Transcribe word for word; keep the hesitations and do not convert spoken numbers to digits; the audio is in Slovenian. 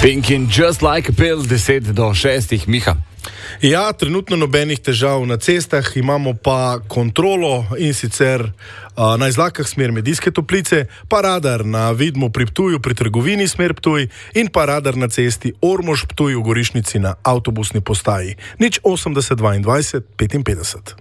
Thinking just like a pill, deset do šestih, Miha. Ja, trenutno nobenih težav na cestah, imamo pa kontrolo in sicer uh, na izlakah smer Medijske Toplice, pa radar na Vidmu pri Ptuju pri trgovini smer Ptuj in pa radar na cesti Ormož Ptuj v Gorišnici na avtobusni postaji. Nič osemdeset dvaindvajset petinpetdeset.